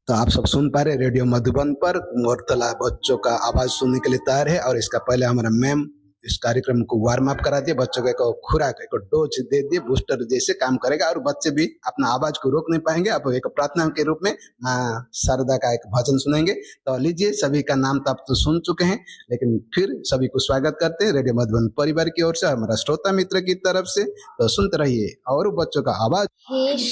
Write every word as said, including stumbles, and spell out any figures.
तो आप सब सुन पा रहे रेडियो मधुबन पर मोरतला बच्चों का आवाज सुनने के लिए तैयार है। और इसका पहले हमारा मैम इस कार्यक्रम को वार्म अप करा दिए, बच्चों को एक खुराक एक डोज दे दिए, बूस्टर जैसे काम करेगा और बच्चे भी अपना आवाज को रोक नहीं पाएंगे। अब एक प्रार्थना के रूप में माँ शारदा का एक भजन सुनेंगे। तो लीजिए, सभी का नाम तो आप तो सुन चुके हैं, लेकिन फिर सभी को स्वागत करते हैं रेडियो मधुबन परिवार की ओर से, हमारा श्रोता मित्र की तरफ से। तो सुनते रहिए और बच्चों का आवाज।